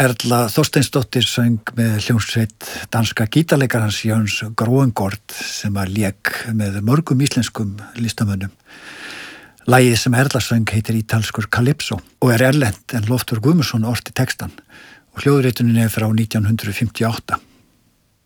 Erla Þorsteinsdóttir söng með hljómsveit danska gítarleikarans Jöns Gróengård sem lék með mörgum íslenskum listamönnum. Lagið sem Erla söng heitir ítalskur Calypso og erlent en Loftur Guðmundsson orti textan og hljóðritunin frá 1958.